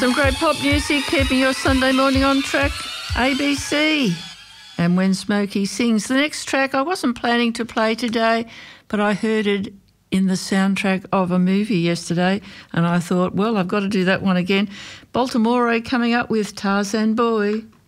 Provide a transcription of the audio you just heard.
Some great pop music, keeping your Sunday morning on track, ABC. And When Smokey Sings. The next track I wasn't planning to play today, but I heard it in the soundtrack of a movie yesterday, and I thought, well, I've got to do that one again. Baltimore coming up with Tarzan Boy.